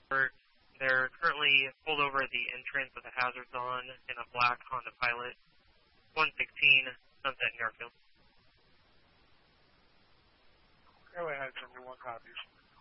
They're currently pulled over at the entrance with the hazards on in a black Honda Pilot, 116 Sunset in Garfield. Airway has 71 copies.